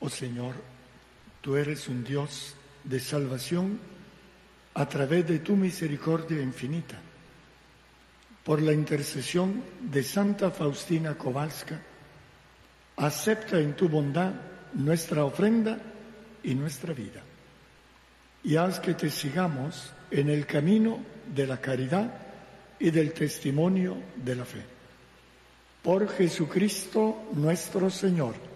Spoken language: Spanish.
Oh Señor, tú eres un Dios de salvación a través de tu misericordia infinita. Por la intercesión de Santa Faustina Kowalska, acepta en tu bondad nuestra ofrenda y nuestra vida. Y haz que te sigamos en el camino de la caridad y del testimonio de la fe. Por Jesucristo nuestro Señor.